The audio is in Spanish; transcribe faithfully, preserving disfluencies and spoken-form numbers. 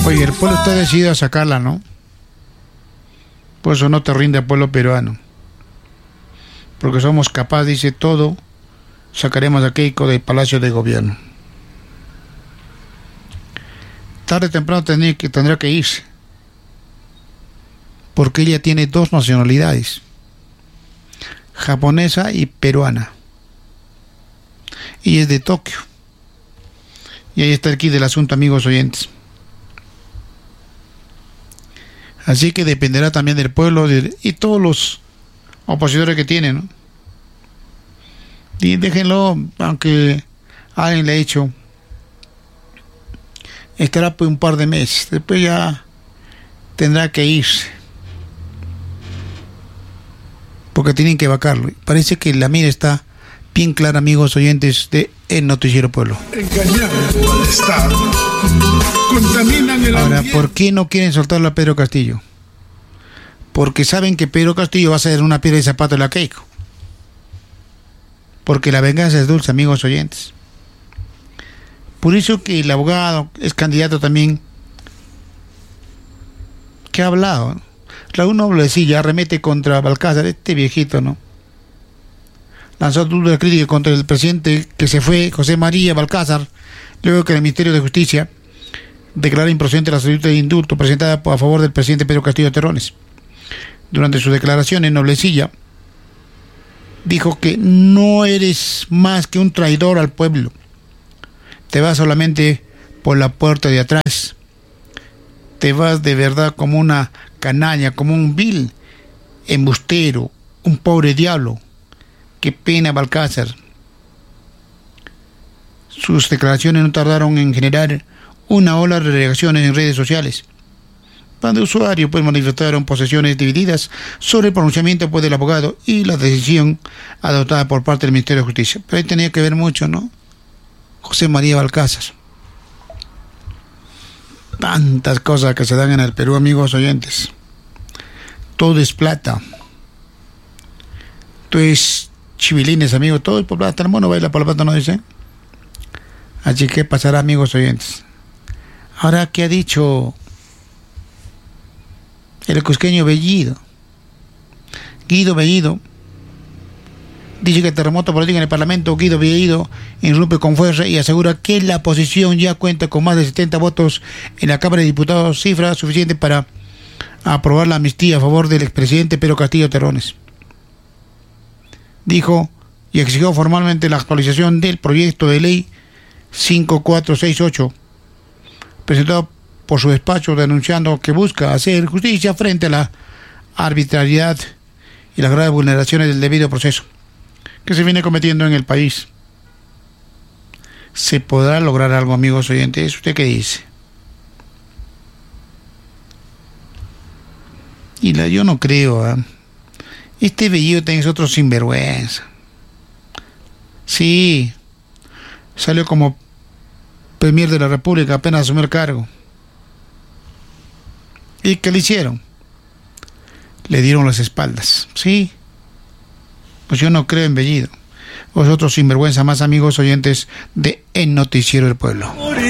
Oye, el pueblo está decidido a sacarla, ¿no? Por eso no te rinde el pueblo peruano. Porque somos capaces, dice todo, sacaremos a Keiko del Palacio de Gobierno. Tarde o temprano tendría que, tendrá que irse. Porque ella tiene dos nacionalidades, japonesa y peruana. Y es de Tokio. Y ahí está el quid del asunto, amigos oyentes. Así que dependerá también del pueblo de, y todos los opositores que tienen, ¿no? Y déjenlo, aunque alguien le ha hecho, estará por un par de meses, después ya tendrá que irse, porque tienen que vacarlo. Parece que la mira está bien clara, amigos oyentes de El Noticiero Pueblo. Engañar al Estado, contaminan el Ahora, ambiente. ¿por qué no quieren soltarlo a Pedro Castillo? Porque saben que Pedro Castillo va a ser una piedra de zapato de la Keiko. Porque la venganza es dulce, amigos oyentes. Por eso que el abogado es candidato también, que ha hablado, ¿no? Raúl Noble decía, arremete contra Balcázar, este viejito, ¿no? Lanzó dudas críticas contra el presidente que se fue, José María Balcázar, luego que el Ministerio de Justicia declarara improcedente la solicitud de indulto presentada a favor del presidente Pedro Castillo Terrones. Durante su declaración en Noblecilla, dijo que no eres más que un traidor al pueblo. Te vas solamente por la puerta de atrás. Te vas de verdad como una canalla, como un vil embustero, un pobre diablo. Qué pena, Balcázar. Sus declaraciones no tardaron en generar una ola de reacciones en redes sociales, donde usuarios pues manifestaron posiciones divididas sobre el pronunciamiento pues, del abogado y la decisión adoptada por parte del Ministerio de Justicia. Pero ahí tenía que ver mucho, ¿no? José María Balcázar. Tantas cosas que se dan en el Perú, amigos oyentes. Todo es plata. Todo es chivilines, amigos. Todo es por plata. El mono baila por la plata, ¿no dice? Así que pasará, amigos oyentes. Ahora, ¿qué ha dicho el cusqueño Bellido? Guido Bellido dice que el terremoto político en el Parlamento. Guido Bellido irrumpe con fuerza y asegura que la oposición ya cuenta con más de setenta votos en la Cámara de Diputados, cifra suficiente para aprobar la amnistía a favor del expresidente Pedro Castillo Terrones. Dijo y exigió formalmente la actualización del proyecto de ley cinco cuatro seis ocho presentado por su despacho, denunciando que busca hacer justicia frente a la arbitrariedad y las graves vulneraciones del debido proceso que se viene cometiendo en el país. ¿Se podrá lograr algo, amigos oyentes? ¿Usted qué dice? Y la, yo no creo, ¿eh? Este Bellido es otro sinvergüenza. Sí, salió como premier de la República, apenas asumió el cargo. ¿Y qué le hicieron? Le dieron las espaldas. Sí, pues yo no creo en Bellido. Vosotros sinvergüenza más, amigos oyentes de El Noticiero del Pueblo.